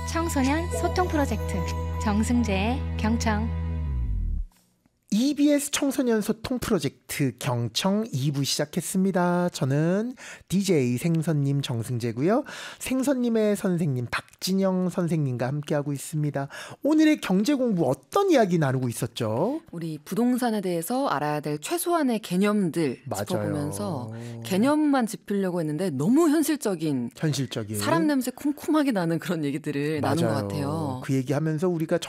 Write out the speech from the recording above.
청소년 소통 프로젝트 정승재의 경청. EBS 청소년 소통 프로젝트 경청 2부 시작했습니다. 저는 DJ 생선님 정승재고요. 생선님의 선생님 박진영 선생님과 함께하고 있습니다. 오늘의 경제 공부 어떤 이야기 나누고 있었죠? 우리 부동산에 대해서 알아야 될 최소한의 개념들 맞아요. 짚어보면서 개념만 짚으려고 했는데 너무 현실적인 현실적인 사람 냄새 쿰쿰하게 나는 그런 얘기들을 나눈 것 같아요. 그 얘기하면서 우리가